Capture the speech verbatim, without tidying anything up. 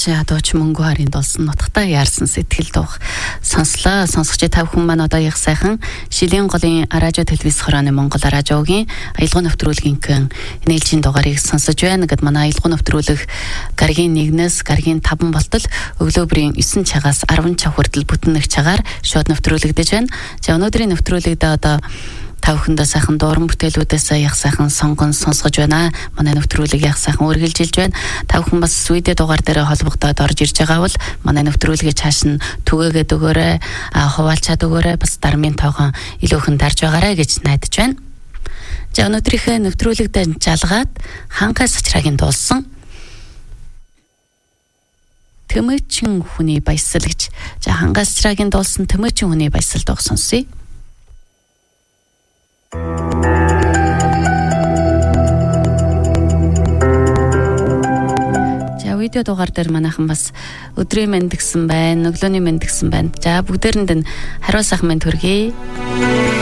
За дууч мөнгө харин дулсан нутагтаа яарсан сэтгэл дуух сонслоо. Сонсогч та бүхэн маань одоо их сайхан Шилийн голын радио телевиз хорооны Монгол радиогийн аялал нэвтрүүлгийнхэн нээлжийн дугаарыг сонсож байна. Гэд манай аялал нэвтрүүлэг гаргийн нэгнээс гаргийн таван болтол өглөөбрийн девять цагаас ten цаг хүртэл бүтэн нэг цагаар шууд нэвтрүүлэгдэж байна. За өнөөдрийн нэвтрүүлэгдээ одоо та бүхэндээ сайхан дууран бүтээлүүдээс яг сайхан сонгон сонсгож байна. Манай нэвтрүүлэг яг сайхан үргэлжилж байна. Та бүхэн бас видео дугаар дээр холбогдоод орж ирж байгаа бол манай нэвтрүүлгээ цааш нь түгээгээд өгөөрэй, хуваалцаад өгөөрэй. Бас дармын тоогон илүүхэн дарж байгаарай гэж найдаж байна. За өнөөдрийнхээ нэвтрүүлэгдээ жалгаад хангай сачраагийн дуулсан Тэмээчин хүний баясгал гэж. За хангай сачраагийн дуулсан Тэмээчин хүний баясгал дуу сонсъё. За видео дугаар дээр манайхан бас өдрийн мэнд гэсэн байна, өглөөний мэнд гэсэн байна. За бүгдээрэнд нь хариу сайхан мэнд хүргэе.